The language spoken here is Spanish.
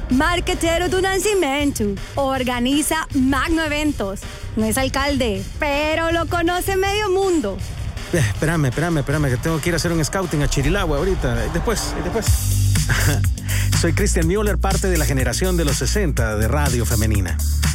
marquetero do Nascimento. Organiza magno eventos. No es alcalde, pero lo conoce medio mundo. Espérame, que tengo que ir a hacer un scouting a Chirilagua ahorita. Después. Soy Christian Müller, parte de la generación de los 60 de Radio Femenina.